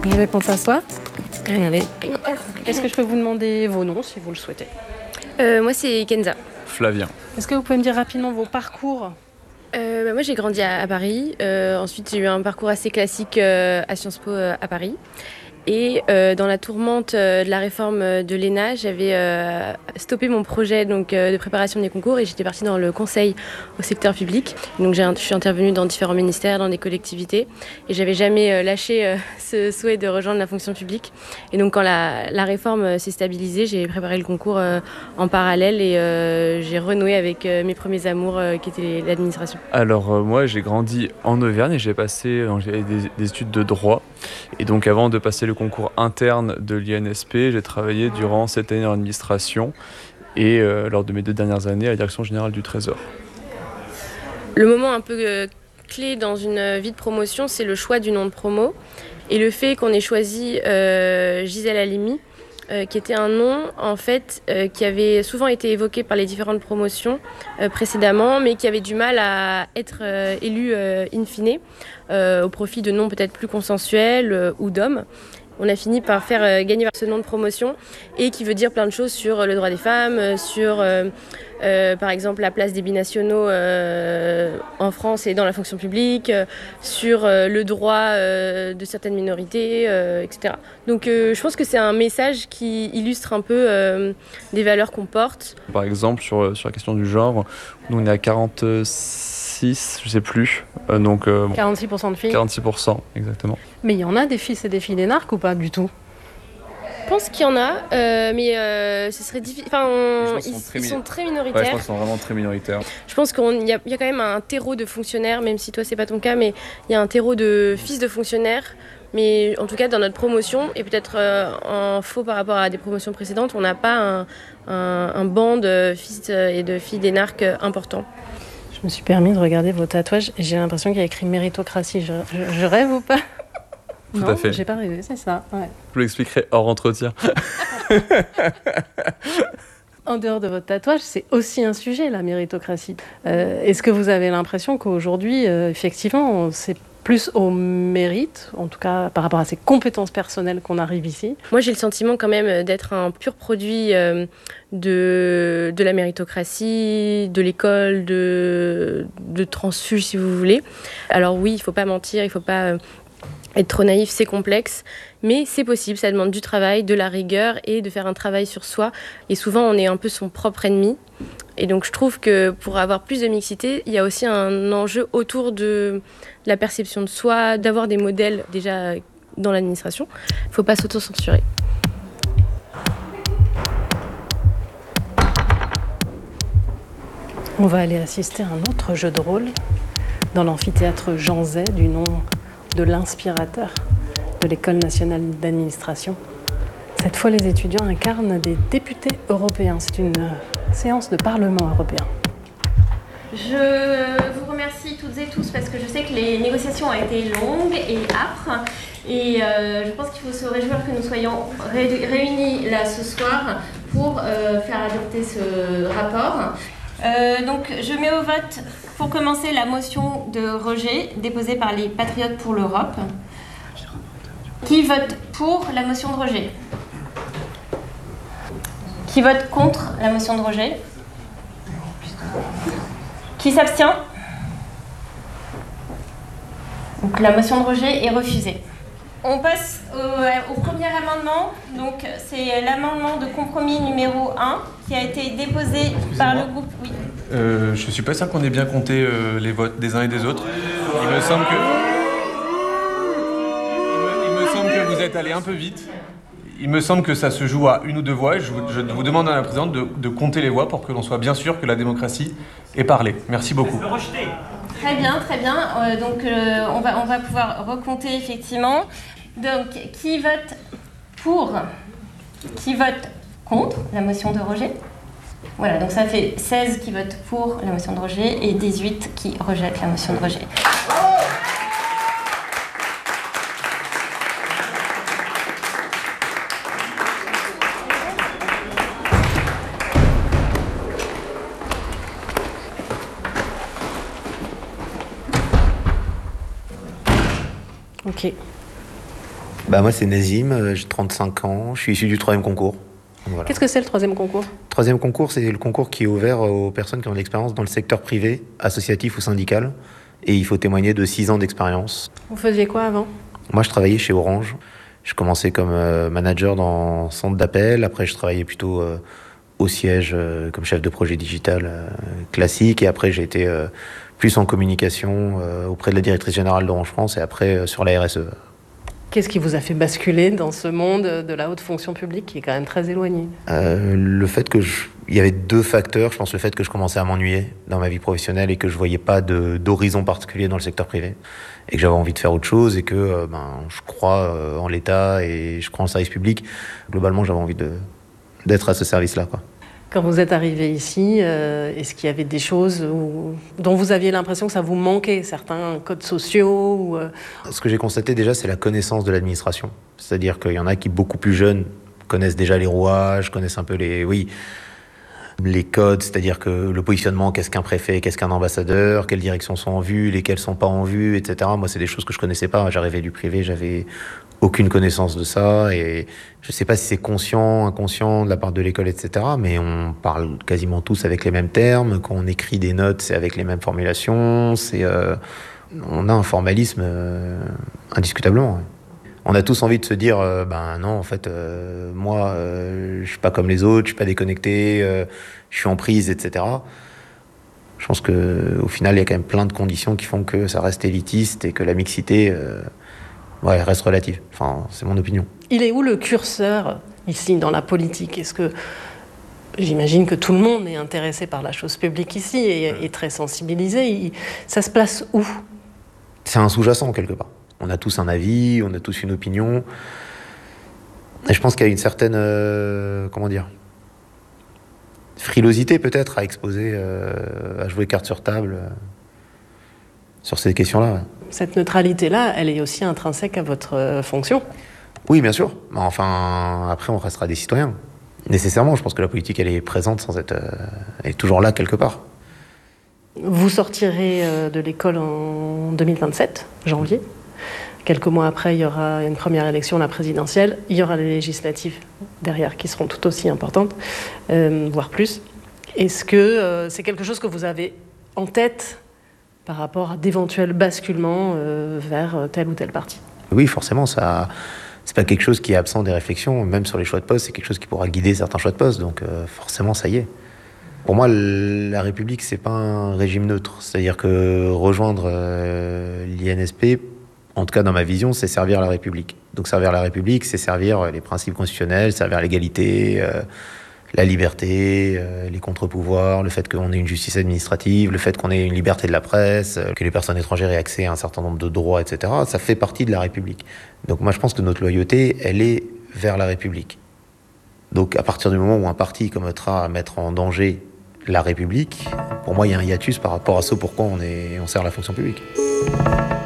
J'y vais pour t'asseoir. Regardez. Est-ce que je peux vous demander vos noms si vous le souhaitez? Moi, c'est Kenza. Flavien. Est-ce que vous pouvez me dire rapidement vos parcours? Moi, j'ai grandi à Paris. Ensuite, j'ai eu un parcours assez classique à Sciences Po à Paris. Et dans la tourmente de la réforme de l'ENA, j'avais stoppé mon projet de préparation des concours et j'étais partie dans le conseil au secteur public. Donc je suis intervenue dans différents ministères, dans des collectivités et j'avais jamais lâché ce souhait de rejoindre la fonction publique. Et donc quand la réforme s'est stabilisée, j'ai préparé le concours en parallèle et j'ai renoué avec mes premiers amours qui étaient l'administration. Alors moi j'ai grandi en Auvergne et j'ai des études de droit. Et donc avant de passer le concours interne de l'INSP, j'ai travaillé durant 7 années en administration et lors de mes 2 dernières années à la direction générale du Trésor. Le moment un peu clé dans une vie de promotion, c'est le choix du nom de promo et le fait qu'on ait choisi Gisèle Halimi, qui était un nom en fait qui avait souvent été évoqué par les différentes promotions précédemment, mais qui avait du mal à être élu in fine au profit de noms peut-être plus consensuels ou d'hommes. On a fini par faire gagner ce nom de promotion et qui veut dire plein de choses sur le droit des femmes, sur par exemple la place des binationaux en France et dans la fonction publique, sur le droit de certaines minorités, etc. Donc je pense que c'est un message qui illustre un peu des valeurs qu'on porte. Par exemple sur la question du genre, nous on est à 46, je sais plus, 46% de filles. 46%, exactement. Mais il y en a des fils et des filles d'énarques ou pas du tout? Je pense qu'il y en a, mais ce serait difficile. Enfin, ils sont très minoritaires. Ouais, je pense qu'ils sont vraiment très minoritaires. Je pense qu'il y a quand même un terreau de fonctionnaires, même si toi c'est pas ton cas, mais il y a un terreau de fils de fonctionnaires. Mais en tout cas, dans notre promotion, et peut-être en faux par rapport à des promotions précédentes, on n'a pas un banc de fils et de filles d'énarques important. Je me suis permis de regarder vos tatouages et j'ai l'impression qu'il y a écrit méritocratie. Je rêve ou pas? Tout non, à fait. J'ai pas rêvé, c'est ça. Ouais. Je vous l'expliquerai hors entretien. En dehors de votre tatouage, c'est aussi un sujet, la méritocratie. Est-ce que vous avez l'impression qu'aujourd'hui, effectivement, c'est plus au mérite, en tout cas par rapport à ses compétences personnelles qu'on arrive ici? Moi, j'ai le sentiment quand même d'être un pur produit de la méritocratie, de l'école, de transfuge, si vous voulez. Alors oui, il ne faut pas mentir, il ne faut pas être trop naïf, c'est complexe, mais c'est possible, ça demande du travail, de la rigueur et de faire un travail sur soi. Et souvent, on est un peu son propre ennemi. Et donc, je trouve que pour avoir plus de mixité, il y a aussi un enjeu autour de la perception de soi, d'avoir des modèles déjà dans l'administration. Il ne faut pas s'auto-censurer. On va aller assister à un autre jeu de rôle dans l'amphithéâtre Jean Zay, du nom de l'inspirateur de l'École nationale d'administration. Cette fois, les étudiants incarnent des députés européens. C'est une séance de Parlement européen. Je vous remercie toutes et tous parce que je sais que les négociations ont été longues et âpres. Et je pense qu'il faut se réjouir que nous soyons réunis là ce soir pour faire adopter ce rapport. Donc je mets au vote pour commencer la motion de rejet déposée par les Patriotes pour l'Europe. Qui vote pour la motion de rejet? Qui vote contre la motion de rejet? Qui s'abstient? Donc la motion de rejet est refusée. On passe au premier amendement. Donc c'est l'amendement de compromis numéro 1 qui a été déposé par le groupe. Oui. Je suis pas sûr qu'on ait bien compté les votes des uns et des autres. Il me semble que vous êtes allé un peu vite. Il me semble que ça se joue à 1 ou 2 voix. Je vous demande, Madame la Présidente, de compter les voix pour que l'on soit bien sûr que la démocratie est parlée. Merci beaucoup. Très bien, très bien. Donc on va pouvoir recompter effectivement. Donc qui vote pour? Qui vote contre la motion de rejet? Voilà, donc ça fait 16 qui votent pour la motion de rejet et 18 qui rejettent la motion de rejet. Ok. Moi, c'est Nazim, j'ai 35 ans, je suis issu du 3e concours. Voilà. Qu'est-ce que c'est le 3e concours? 3e concours, c'est le concours qui est ouvert aux personnes qui ont de l'expérience dans le secteur privé, associatif ou syndical. Et il faut témoigner de 6 ans d'expérience. Vous faisiez quoi avant? Moi, je travaillais chez Orange. Je commençais comme manager dans centre d'appel. Après, je travaillais plutôt au siège comme chef de projet digital classique. Et après, j'ai été plus en communication auprès de la directrice générale d'Orange France et après sur la RSE. Qu'est-ce qui vous a fait basculer dans ce monde de la haute fonction publique qui est quand même très éloigné? Le fait que il y avait 2 facteurs. Je pense le fait que je commençais à m'ennuyer dans ma vie professionnelle et que je voyais pas d'horizon particulier dans le secteur privé et que j'avais envie de faire autre chose et que je crois en l'État et je crois en le service public. Globalement, j'avais envie d'être à ce service-là, quoi. Quand vous êtes arrivé ici, est-ce qu'il y avait des choses dont vous aviez l'impression que ça vous manquait, certains codes sociaux Ce que j'ai constaté déjà, c'est la connaissance de l'administration. C'est-à-dire qu'il y en a qui, beaucoup plus jeunes, connaissent déjà les rouages, connaissent un peu les codes, c'est-à-dire que le positionnement, qu'est-ce qu'un préfet, qu'est-ce qu'un ambassadeur, quelles directions sont en vue, lesquelles sont pas en vue, etc. Moi, c'est des choses que je connaissais pas. J'arrivais du privé, j'avais aucune connaissance de ça et je sais pas si c'est conscient, inconscient de la part de l'école, etc. Mais on parle quasiment tous avec les mêmes termes. Quand on écrit des notes, c'est avec les mêmes formulations. On a un formalisme indiscutablement. Ouais. On a tous envie de se dire, non, en fait, moi, je suis pas comme les autres, je suis pas déconnecté, je suis en prise, etc. Je pense que au final, il y a quand même plein de conditions qui font que ça reste élitiste et que la mixité reste relative. Enfin, c'est mon opinion. Il est où le curseur ici dans la politique? Est-ce que j'imagine que tout le monde est intéressé par la chose publique ici et est très sensibilisé. Ça se place où? C'est un sous-jacent quelque part. On a tous un avis, on a tous une opinion. Et je pense qu'il y a une certaine, frilosité peut-être à exposer, à jouer carte sur table sur ces questions-là. Ouais. Cette neutralité-là, elle est aussi intrinsèque à votre fonction? Oui, bien sûr. Enfin, après, on restera des citoyens. Nécessairement, je pense que la politique, elle est présente sans être... elle est toujours là quelque part. Vous sortirez de l'école en 2027, janvier. Quelques mois après, il y aura une première élection, la présidentielle. Il y aura les législatives derrière qui seront tout aussi importantes, voire plus. Est-ce que c'est quelque chose que vous avez en tête par rapport à d'éventuels basculements vers tel ou tel parti? Oui, forcément, ça... C'est pas quelque chose qui est absent des réflexions. Même sur les choix de poste, c'est quelque chose qui pourra guider certains choix de poste. Donc forcément, ça y est. Pour moi, la République, c'est pas un régime neutre. C'est-à-dire que rejoindre l'INSP, en tout cas dans ma vision, c'est servir la République. Donc servir la République, c'est servir les principes constitutionnels, servir l'égalité, la liberté, les contre-pouvoirs, le fait qu'on ait une justice administrative, le fait qu'on ait une liberté de la presse, que les personnes étrangères aient accès à un certain nombre de droits, etc. Ça fait partie de la République. Donc moi, je pense que notre loyauté, elle est vers la République. Donc à partir du moment où un parti commettra à mettre en danger la République, pour moi, il y a un hiatus par rapport à ce pourquoi on sert la fonction publique.